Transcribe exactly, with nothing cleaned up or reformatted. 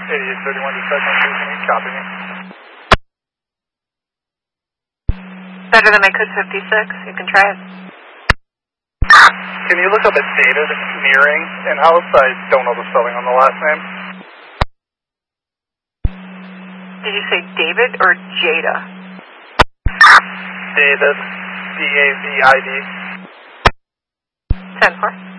eighty-eight thirty-one to check on station eight, copy me. Better than my code fifty-six, you can try it. Can you look up at David Nearing in-house? I don't know the spelling on the last name. Did you say David or Jada? David, D A V I D. ten four.